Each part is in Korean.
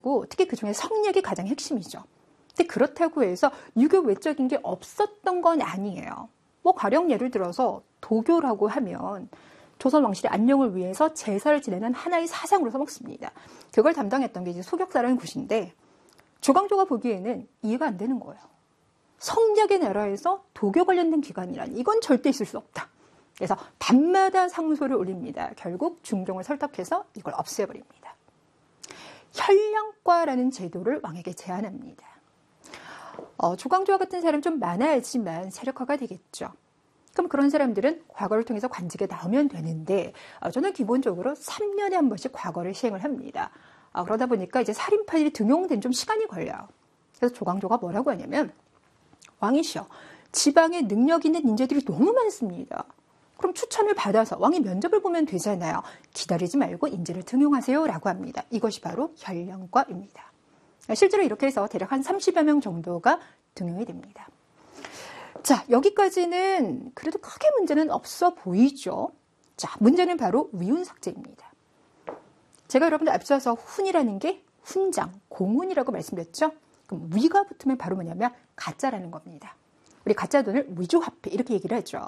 특히 그중에 성리학이 가장 핵심이죠. 근데 그렇다고 해서 유교 외적인 게 없었던 건 아니에요. 뭐 가령 예를 들어서 도교라고 하면 조선 왕실의 안녕을 위해서 제사를 지내는 하나의 사상으로 써먹습니다. 그걸 담당했던 게 이제 소격사라는 곳인데 조광조가 보기에는 이해가 안 되는 거예요. 성리학의 나라에서 도교 관련된 기관이란 이건 절대 있을 수 없다. 그래서 밤마다 상소를 올립니다. 결국 중종을 설득해서 이걸 없애버립니다. 현령과라는 제도를 왕에게 제안합니다. 조광조와 같은 사람 좀 많아야지만 세력화가 되겠죠. 그럼 그런 사람들은 과거를 통해서 관직에 나오면 되는데 저는 기본적으로 3년에 한 번씩 과거를 시행을 합니다. 그러다 보니까 이제 살인파들이 등용된 좀 시간이 걸려요. 그래서 조광조가 뭐라고 하냐면 왕이시여 지방에 능력 있는 인재들이 너무 많습니다. 그럼 추천을 받아서 왕이 면접을 보면 되잖아요. 기다리지 말고 인재를 등용하세요 라고 합니다. 이것이 바로 현령과입니다. 실제로 이렇게 해서 대략 한 30여 명 정도가 등용이 됩니다. 자, 여기까지는 그래도 크게 문제는 없어 보이죠. 자, 문제는 바로 위훈 삭제입니다. 제가 여러분들 앞서서 훈이라는 게 훈장, 공훈이라고 말씀드렸죠. 그럼 위가 붙으면 바로 뭐냐면 가짜라는 겁니다. 우리 가짜 돈을 위조화폐 이렇게 얘기를 하죠.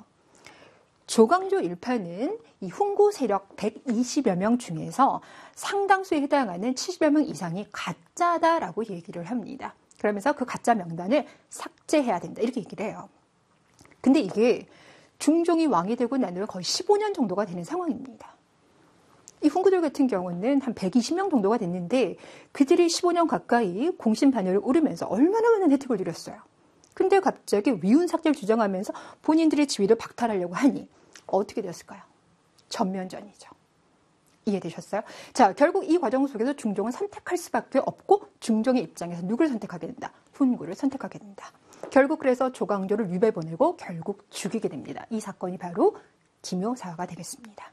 조광조 일파는 이 훈구 세력 120여 명 중에서 상당수에 해당하는 70여 명 이상이 가짜다라고 얘기를 합니다. 그러면서 그 가짜 명단을 삭제해야 된다 이렇게 얘기를 해요. 근데 이게 중종이 왕이 되고 난 후에 거의 15년 정도가 되는 상황입니다. 이 훈구들 같은 경우는 한 120명 정도가 됐는데 그들이 15년 가까이 공신반열을 오르면서 얼마나 많은 혜택을 누렸어요. 근데 갑자기 위훈 삭제를 주장하면서 본인들의 지위를 박탈하려고 하니 어떻게 되었을까요? 전면전이죠. 이해되셨어요? 자, 결국 이 과정 속에서 중종은 선택할 수밖에 없고 중종의 입장에서 누구를 선택하게 된다? 훈구를 선택하게 된다. 결국 그래서 조광조를 유배 보내고 결국 죽이게 됩니다. 이 사건이 바로 기묘사화가 되겠습니다.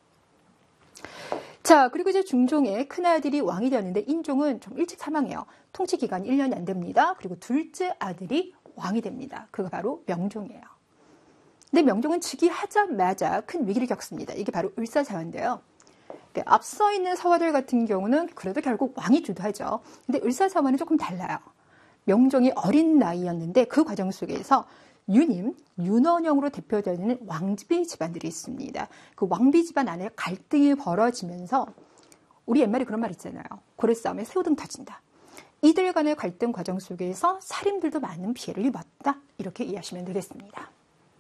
자, 그리고 이제 중종의 큰아들이 왕이 되었는데 인종은 좀 일찍 사망해요. 통치 기간이 1년이 안 됩니다. 그리고 둘째 아들이 왕이 됩니다. 그가 바로 명종이에요. 근데 명종은 즉위하자마자 큰 위기를 겪습니다. 이게 바로 을사사화인데요. 앞서 있는 사화들 같은 경우는 그래도 결국 왕이 주도하죠. 근데 을사사화는 조금 달라요. 명종이 어린 나이였는데 그 과정 속에서 유님, 윤원영으로 대표되는 왕비 집안들이 있습니다. 그 왕비 집안 안에 갈등이 벌어지면서 우리 옛말에 그런 말 있잖아요. 고래싸움에 새우등 터진다. 이들 간의 갈등 과정 속에서 살인들도 많은 피해를 입었다. 이렇게 이해하시면 되겠습니다.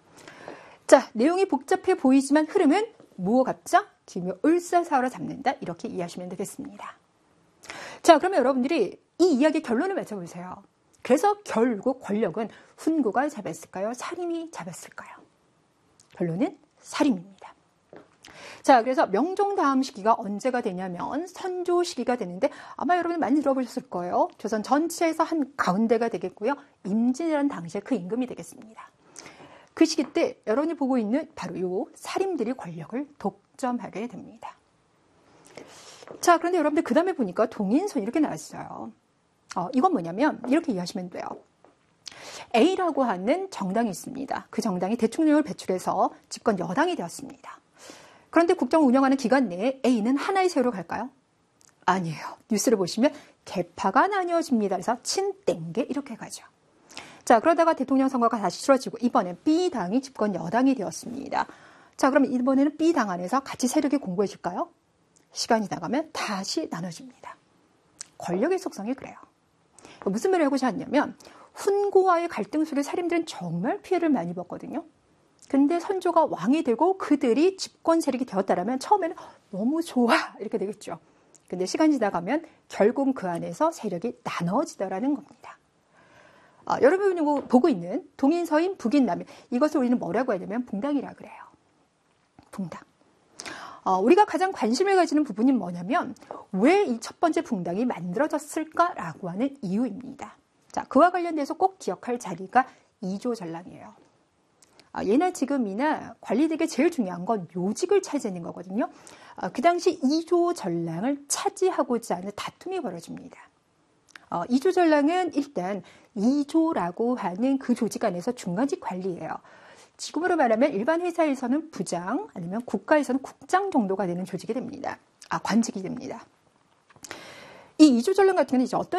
자, 내용이 복잡해 보이지만 흐름은 무호갑작, 기묘 을사사화로 잡는다. 이렇게 이해하시면 되겠습니다. 자, 그러면 여러분들이 이 이야기의 결론을 맞춰보세요. 그래서 결국 권력은 훈구가 잡았을까요? 살인이 잡았을까요? 결론은 살인입니다. 자, 그래서 명종 다음 시기가 언제가 되냐면 선조 시기가 되는데 아마 여러분 많이 들어보셨을 거예요. 조선 전체에서 한 가운데가 되겠고요. 임진이라는 당시에 그 임금이 되겠습니다. 그 시기 때 여러분이 보고 있는 바로 이 살인들이 권력을 독점하게 됩니다. 자, 그런데 여러분들 그 다음에 보니까 동인선 이렇게 나왔어요. 이건 뭐냐면 이렇게 이해하시면 돼요. A라고 하는 정당이 있습니다. 그 정당이 대통령을 배출해서 집권 여당이 되었습니다. 그런데 국정을 운영하는 기간 내에 A는 하나의 세월로 갈까요? 아니에요. 뉴스를 보시면 계파가 나뉘어집니다. 그래서 친땡계 이렇게 가죠. 자, 그러다가 대통령 선거가 다시 치러지고 이번엔 B당이 집권 여당이 되었습니다. 자, 그럼 이번에는 B당 안에서 같이 세력이 공고해질까요? 시간이 나가면 다시 나눠집니다. 권력의 속성이 그래요. 무슨 말을 하고자 하냐면 훈구와의 갈등 속에 살인들은 정말 피해를 많이 입었거든요. 근데 선조가 왕이 되고 그들이 집권 세력이 되었다라면 처음에는 너무 좋아 이렇게 되겠죠. 근데 시간이 지나가면 결국 그 안에서 세력이 나눠지더라는 겁니다. 여러분이 보고 있는 동인, 서인, 북인, 남인 이것을 우리는 뭐라고 하냐면 붕당이라 그래요. 붕당. 우리가 가장 관심을 가지는 부분이 뭐냐면 왜 이 첫 번째 붕당이 만들어졌을까라고 하는 이유입니다. 자, 그와 관련돼서 꼭 기억할 자리가 이조전랑이에요. 예나 지금이나 관리되게 제일 중요한 건 요직을 차지하는 거거든요. 그 당시 이조전랑을 차지하고자 하는 다툼이 벌어집니다. 이조전랑은 일단 이조라고 하는 그 조직 안에서 중간직 관리예요. 지금으로 말하면 일반 회사에서는 부장 아니면 국가에서는 국장 정도가 되는 조직이 됩니다. 관직이 됩니다. 이 이주 전령 같은 경우는 이제 어떤